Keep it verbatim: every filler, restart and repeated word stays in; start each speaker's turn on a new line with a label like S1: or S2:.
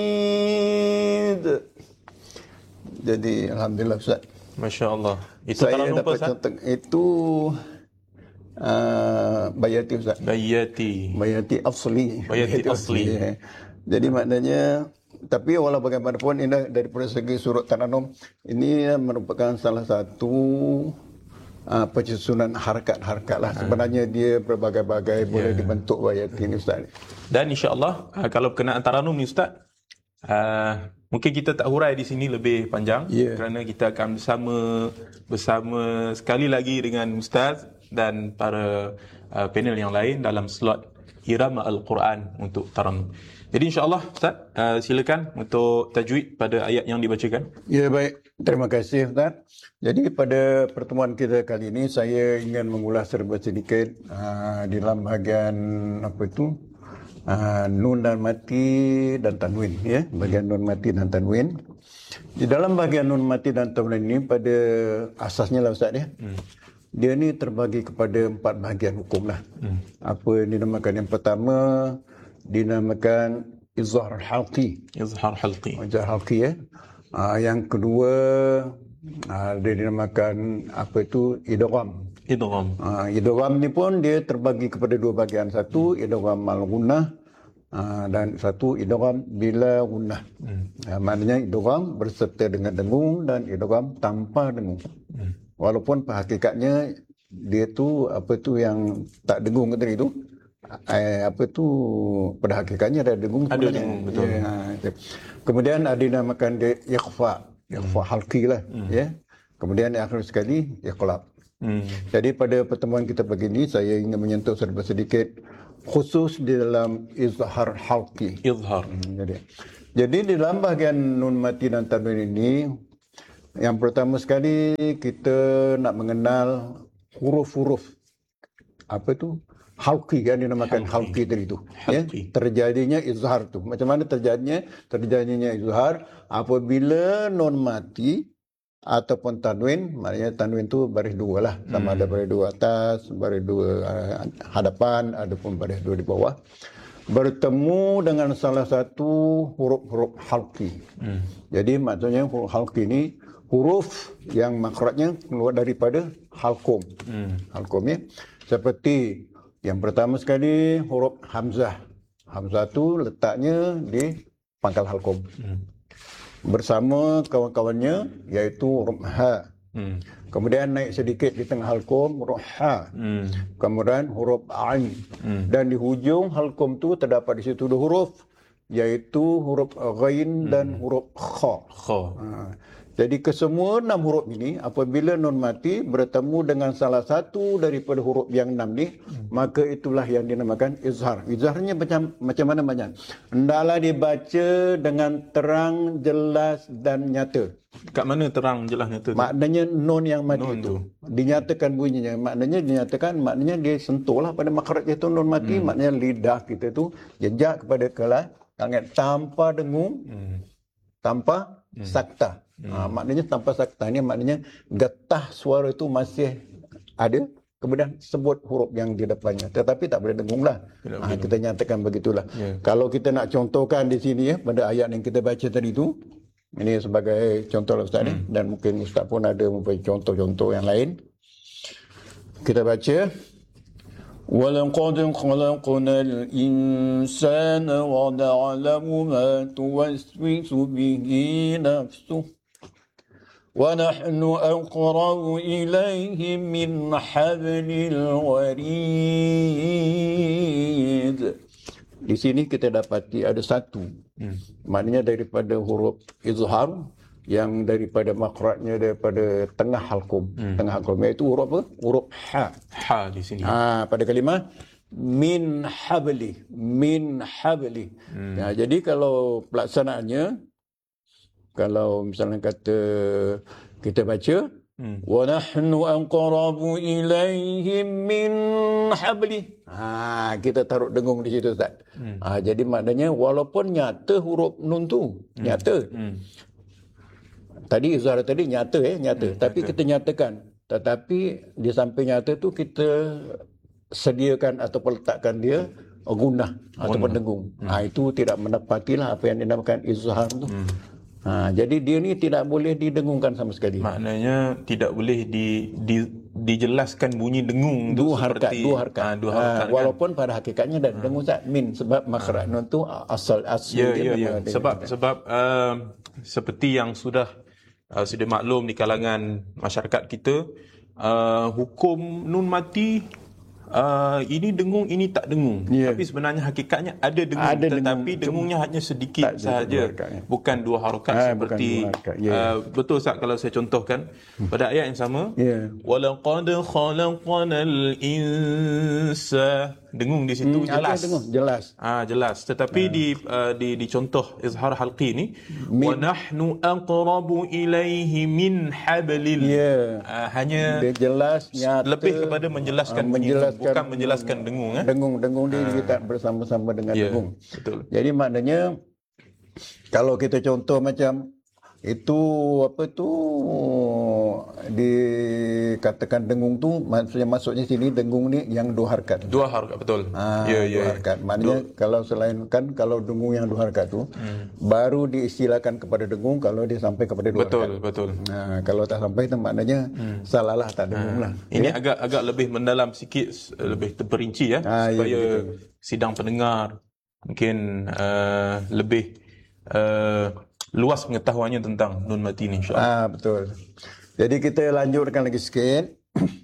S1: Jadi alhamdulillah Ustaz.
S2: Masya-Allah. Itu
S1: Saya
S2: Taranum apa
S1: dapat
S2: Ustaz?
S1: contoh itu uh, Bayati Ustaz.
S2: Bayati.
S1: Bayati asli.
S2: Bayati asli.
S1: Ya. Jadi maknanya, tapi walau bagaimanapun ini daripada segi surat Taranum, ini merupakan salah satu uh, penyusunan harakat-harakat lah. Sebenarnya dia berbagai-bagai yeah. boleh dibentuk Bayati ini Ustaz.
S2: Dan insya-Allah uh, kalau berkenaan Taranum ni Ustaz, uh, mungkin kita tak hurai di sini lebih panjang yeah. kerana kita akan bersama bersama sekali lagi dengan Ustaz dan para uh, panel yang lain dalam slot Irama Al-Quran untuk Taranum. Jadi insya-Allah Ustaz, uh, silakan untuk tajwid pada ayat yang dibacakan.
S1: Ya, baik. Terima kasih Ustaz. Jadi pada pertemuan kita kali ini saya ingin mengulas serba sedikit uh, di dalam bahagian apa itu uh, nun dan mati dan tanwin, ya, bahagian nun mati dan tanwin. Di dalam bahagian nun mati dan tanwin ini pada asasnya lah Ustaz ya. Hmm. Dia ni terbagi kepada empat bahagian hukum lah. Hmm. Apa yang dinamakan, yang pertama dinamakan izhar halqi.
S2: Izhar halqi.
S1: Izhar halqi ya. Uh, yang kedua uh, dia dinamakan apa itu idgham.
S2: Idgham.
S1: Uh, idgham ni pun dia terbagi kepada dua bahagian. Satu idgham mal gunnah uh, dan satu idgham bila gunnah. Hmm. Uh, maknanya idgham berserta dengan dengung dan idgham tanpa dengung. Hmm. Walaupun hakikatnya dia tu apa tu yang tak dengung tadi itu, eh, apa tu pada hakikatnya ada dengung
S2: ada dengung, betul.
S1: Ya, kemudian ada dinamakan dia ikhfa, ikhfa hmm. halqi lah, hmm. ya. Kemudian yang akhir sekali iqlab. Hmm. Jadi pada pertemuan kita pagi ini saya ingin menyentuh serba sedikit khusus di dalam izhar halqi.
S2: Izhar.
S1: Hmm, jadi, jadi di dalam bahagian nun mati dan tanwin ini, yang pertama sekali kita nak mengenal huruf-huruf apa tu halqi, yang dinamakan halqi tadi tu, ya, terjadinya izhar tu. Macam mana terjadinya terjadinya izhar? Apabila nun mati ataupun tanwin, maknanya tanwin tu baris dua lah, sama hmm. ada baris dua atas, baris dua uh, hadapan, ataupun baris dua di bawah, bertemu dengan salah satu huruf-huruf halqi. Hmm. Jadi maksudnya huruf halqi ni huruf yang makhrajnya keluar daripada halqum. Hmm. Halqum ya. Seperti yang pertama sekali huruf hamzah. Hamzah tu letaknya di pangkal halqum. Hmm. Bersama kawan-kawannya iaitu huruf ha. Hmm. Kemudian naik sedikit di tengah halqum huruf ha. Hmm. Kemudian huruf ain. Hmm. Dan di hujung halqum tu terdapat di situ dua huruf, iaitu huruf ghain hmm. dan huruf kha.
S2: Kha.
S1: Ha. Jadi kesemua enam huruf ini apabila nun mati bertemu dengan salah satu daripada huruf yang enam ni, hmm. maka itulah yang dinamakan izhar. Izharnya macam macam mana macam? Hendaklah dibaca dengan terang, jelas dan nyata.
S2: Kat mana terang, jelas, nyata tu?
S1: Maknanya nun yang mati
S2: nun
S1: itu
S2: tu
S1: dinyatakan bunyinya. Maknanya dinyatakan, maknanya dia sentuhlah pada makhraj itu nun mati, hmm. maknanya lidah kita tu jejak kepada kelas langit tanpa dengung, hmm. tanpa hmm. sakta. Hmm. Ha, maknanya tanpa sakta ni maknanya getah suara itu masih ada, kemudian sebut huruf yang di depannya, tetapi tak boleh dengung lah. Ha, kita nyatakan begitulah. Yeah. Kalau kita nak contohkan di sini ya, pada ayat yang kita baca tadi itu, ini sebagai contoh lah Ustaz hmm. ni, dan mungkin Ustaz pun ada mempunyai contoh-contoh yang lain. Kita baca وَلَقَدْ خَلَقْنَا الْإِنسَانَ وَنَعْلَمُ مَا تُوَسْوِسُ بِهِ نَفْسُهُ وَنَحْنُ أَقْرَبُ إِلَيْهِ مِنْ حَبْلِ الْوَرِيدِ. Di sini kita dapati ada satu, hmm. maknanya daripada huruf izhar yang daripada makhrajnya daripada tengah halqum, hmm. tengah halqum, iaitu huruf apa? Huruf ha.
S2: Ha di sini.
S1: Ha, pada kalimah min habli, min habli. Hmm. Ya, jadi kalau pelaksanaannya, kalau misalnya kata kita baca hmm. wa nahnu aqrabu ilaihim min habli. Ha, kita taruh dengung di situ Ustaz. Hmm. Ha, jadi maknanya walaupun nyata huruf nun tu, hmm. nyata. Hmm. Tadi izhar tadi nyata eh nyata, hmm, tapi nyata. Kita nyatakan, tetapi di samping nyata tu kita sediakan atau letakkan dia gunah ataupun dengung. Hmm. Ha, itu tidak mendapatilah apa yang dinamakan izhar tu. Hmm. Ha, jadi dia ni tidak boleh didengungkan sama sekali.
S2: Maknanya tidak boleh di, di dijelaskan bunyi dengung tu
S1: dua harkat,
S2: seperti
S1: dua harkat.
S2: Ha, dua harkat
S1: ha, walaupun kan? Pada hakikatnya dah dengung tak min sebab makhraj nun tu asal asli
S2: ya,
S1: dia.
S2: Ya, ya. Sebab sebab uh, seperti yang sudah uh, sudah maklum di kalangan masyarakat kita, uh, hukum nun mati Uh, ini dengung, ini tak dengung. Yeah. Tapi sebenarnya hakikatnya ada dengung, ada tetapi dengung, dengungnya hanya sedikit sahaja, bukan dua harakat ha, seperti dua harakat. Yeah. Uh, betul Ustaz kalau saya contohkan hmm. pada ayat yang sama. Yeah. Walaqad khalaqnal insa, dengung di situ hmm, jelas.
S1: Dengung, jelas.
S2: Ah jelas. Tetapi ha. di, uh, di di contoh izhar halqi ni, wa nahnu aqrabu ilaihi min hablil. Yeah. Uh, hanya
S1: dia jelas, nyata,
S2: lebih kepada menjelaskan, uh, menjelaskan bukan menjelaskan dengung. Eh?
S1: Dengung, dengung dia ha. kita bersama-sama dengan yeah, dengung.
S2: Betul.
S1: Jadi maknanya kalau kita contoh macam itu apa tu dikatakan dengung tu maksudnya masuknya sini dengung ni yang dua harkat.
S2: Dua harkat betul.
S1: Ha, ya, ya, dua harkat. Maknanya dua. Kalau selain kan kalau dengung yang dua harkat tu hmm. baru diistilahkan kepada dengung kalau dia sampai kepada dua
S2: betul,
S1: harkat.
S2: Betul, betul.
S1: Nah, kalau tak sampai itu maknanya hmm. salahlah tak dengung ha. lah.
S2: Ini ya? agak agak lebih mendalam sikit, lebih terperinci ya ha, supaya ya, sidang pendengar mungkin uh, lebih uh, luas pengetahuannya tentang nun mati ni insya-Allah.
S1: Ah betul. Jadi kita lanjutkan lagi sikit.